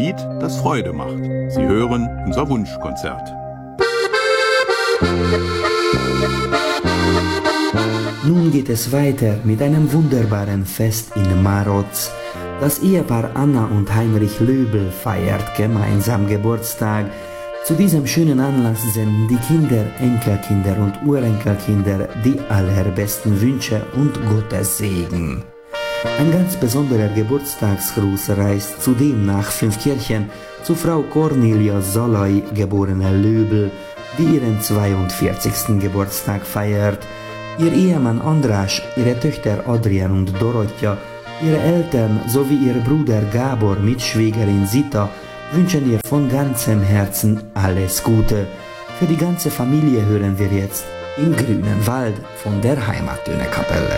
Lied, das Freude macht. Sie hören unser Wunschkonzert. Nun geht es weiter mit einem wunderbaren Fest in Maroz. Das Ehepaar Anna und Heinrich Löbel feiert gemeinsam Geburtstag. Zu diesem schönen Anlass senden die Kinder, Enkelkinder und Urenkelkinder die allerbesten Wünsche und Gottes Segen. Ein ganz besonderer Geburtstagsgruß reist zudem nach Fünfkirchen zu Frau Cornelia Salai, geborene Löbel, die ihren 42. Geburtstag feiert. Ihr Ehemann András, ihre Töchter Adrian und Dorottja, ihre Eltern sowie ihr Bruder Gabor mit Schwägerin Sita wünschen ihr von ganzem Herzen alles Gute. Für die ganze Familie hören wir jetzt Im grünen Wald von der Heimattöne-Kapelle.